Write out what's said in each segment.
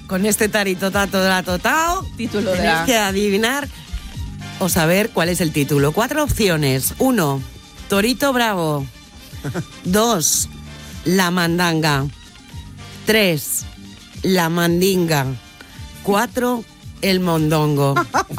con este tarito tato de la totao, Título de tenéis la... que adivinar o saber cuál es el título. 4 opciones. 1, Torito Bravo. 2, La Mandanga. 3, La Mandinga. 4, El Mondongo.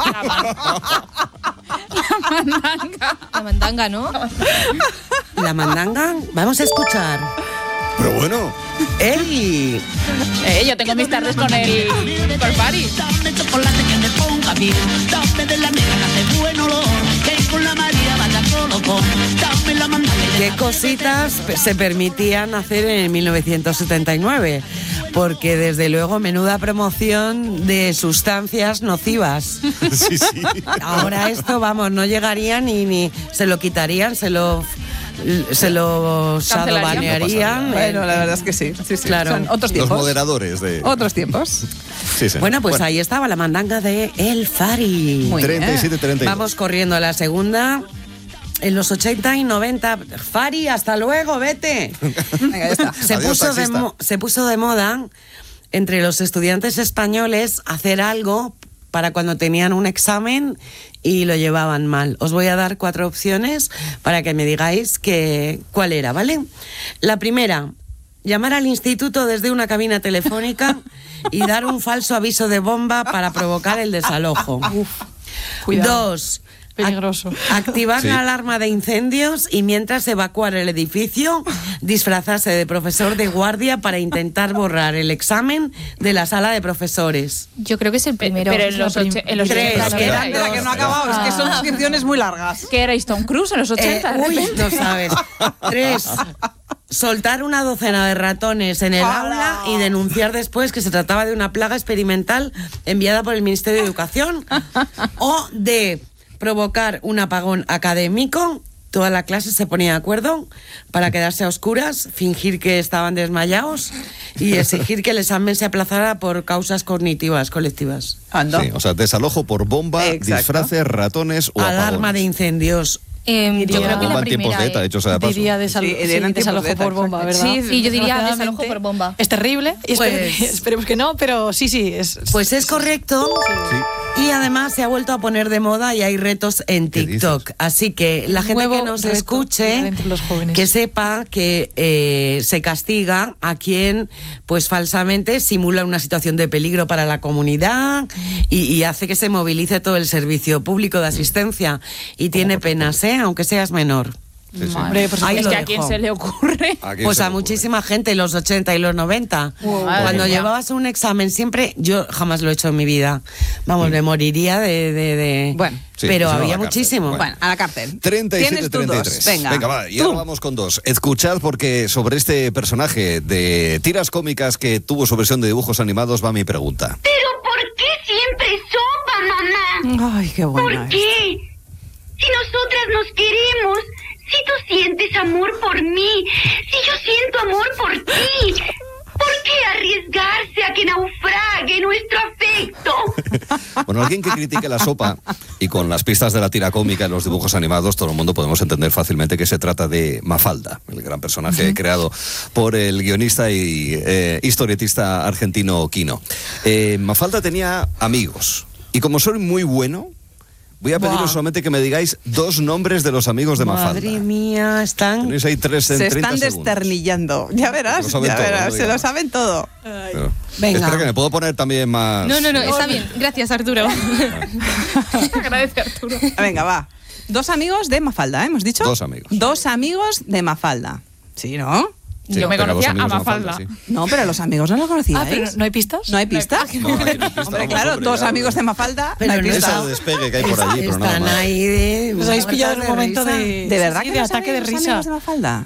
La mandanga, ¿no? La Mandanga, vamos a escuchar. Pero bueno. ¡Ey! Yo tengo mis tardes con el Fari. Dame chocolate que me ponga bien. Dame de la negra que hace buen olor. Que con la María vaya colocón. Dame la mandanga. ¿Qué cositas se permitían hacer en 1979? Porque desde luego menuda promoción de sustancias nocivas. Sí, sí. Ahora esto, vamos, no llegaría ni se lo quitarían, se lo shadow-banearían. Bueno, la verdad es que sí. Sí, sí. Claro. Son otros Los tiempos. moderadores de... Otros tiempos. Sí, sí. Bueno, pues ahí estaba la mandanga de El Fari. Muy bien. 37-32. Vamos corriendo a la segunda. En los 80 y 90, Fari, hasta luego, vete. Venga, ya está. Adiós, taxista. Se puso de moda entre los estudiantes españoles hacer algo para cuando tenían un examen y lo llevaban mal. Os voy a dar 4 opciones para que me digáis cuál era, ¿vale? La primera, llamar al instituto desde una cabina telefónica y dar un falso aviso de bomba para provocar el desalojo. Cuidado. 2, Peligroso. activar Sí. la alarma de incendios y mientras evacuar el edificio, disfrazarse de profesor de guardia para intentar borrar el examen de la sala de profesores. Yo creo que es el primero. Pero en los 80... Tres, quedan Espera, que no ha acabado. Es que son descripciones muy largas. ¿Qué erais, Tom Cruise en los 80? de Uy, repente? no sabes. 3, soltar una docena de ratones en el aula y denunciar después que se trataba de una plaga experimental enviada por el Ministerio de Educación. O D, provocar un apagón académico. Toda la clase se ponía de acuerdo para quedarse a oscuras, fingir que estaban desmayados y exigir que el examen se aplazara por causas cognitivas colectivas. Anda. Sí, o sea, desalojo por bomba, Exacto. disfraces, ratones o Alarma apagones. de incendios. Yo creo que Bomba la en tiempos primera. de ETA, hecho sea de paso. Diría Sí, eran tiempos desalojo de ETA, por bomba, exacto. ¿verdad? Sí, yo diría Desgraciadamente, desalojo por bomba. Es terrible. Y Pues- esperemos que no, pero sí. Pues es correcto. Sí. Y además se ha vuelto a poner de moda y hay retos en ¿Qué TikTok. dices? Así que la gente Nuevo que nos reto escuche, entre los jóvenes. que sepa que se castiga a quien pues falsamente simula una situación de peligro para la comunidad y hace que se movilice todo el servicio público de asistencia. Y tiene penas, aunque seas menor. Sí, sí. Hombre, por Ahí Es lo que a dejo. quién se le ocurre. ¿A quién Pues se a le ocurre? muchísima gente en los 80 y los 90. Cuando mía. llevabas un examen siempre, yo jamás lo he hecho en mi vida. Vamos, me moriría de... Bueno. Sí, pero si no, a la había cárcel. muchísimo. Bueno. Bueno, a la cárcel. 37-33. Venga. Va, y ahora vamos con 2. Escuchad porque sobre este personaje de tiras cómicas que tuvo su versión de dibujos animados va mi pregunta. ¿Pero por qué siempre sopa, mamá? Ay, qué buena. ¿Por qué? Si nosotras nos queremos, si tú sientes amor por mí, si yo siento amor por ti, ¿por qué arriesgarse a que naufrague nuestro afecto? Bueno, alguien que critique la sopa y con las pistas de la tira cómica en los dibujos animados, todo el mundo podemos entender fácilmente que se trata de Mafalda, el gran personaje creado por el guionista y historietista argentino Quino. Mafalda tenía amigos y como soy muy bueno, voy a pediros solamente que me digáis 2 nombres de los amigos de Mafalda. Madre mía, están... Tenéis ahí 3 en Se 30 están segundos. desternillando. Ya verás, Lo saben ya todo, verás. no Se digas lo más. saben todo. Pero- Venga. Espera que me puedo poner también más... No, está bien. Gracias, Arturo. Agradece, Arturo. Venga, va. 2 amigos de Mafalda, ¿eh? ¿Hemos dicho? 2 amigos. 2 amigos de Mafalda. Sí, ¿no? Sí, Yo me tenga 2 conocía a amigos de Mafalda. sí. No, pero los amigos no lo conocíais. Ah, pero ¿no hay pistas? ¿No hay pistas? No, aquí no hay pistas, Hombre, vamos, claro, hombre, 2 ya, amigos hombre. de Mafalda, Pero no hay no pistas. Ese despegue que hay por allí, pero nada Están más. ahí de... Os habéis pillado en un muertas momento risa. de... ¿De verdad sí, que de no ataque de sabéis los risa. amigos de Mafalda?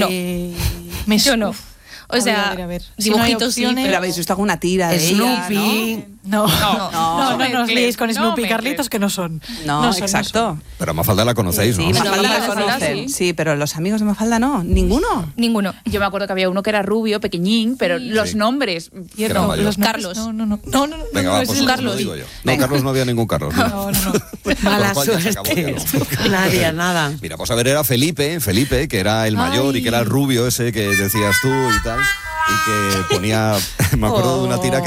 Yo no. O sea, A ver. Si no hay dibujitos sí, opciones- ¿Pero habéis visto alguna tira de ella, Snoopy. No, No, no os liéis con no Snoopy y mezcles. Carlitos, que no son. No, son, exacto. Pero a Mafalda la conocéis, ¿no? Sí, Bueno, Mafalda la Mafalda conocen. sí. Sí, pero los amigos de Mafalda no. ¿Ninguno? Ninguno. Yo me acuerdo que había uno que era rubio, pequeñín, pero los nombres... Que era mayor. los nombres- Carlos. No. Venga, no, va, es pues el lo Carlos. digo yo. No, Venga. Carlos no había ningún Carlos. ¿no? No. Mala Por lo cual ya se acabó, suerte. ya no. Nadie, nada. Mira, pues a ver, era Felipe, que era el mayor y que era el rubio ese que decías tú y tal. Y que ponía, me acuerdo de una tira que